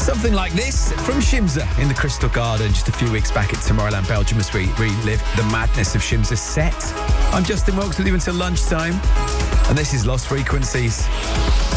Something like this from Shimza in the Crystal Garden just a few weeks back at Tomorrowland Belgium as we relive the madness of Shimza's set. I'm Justin Wilkes with you until lunchtime, and this is Lost Frequencies.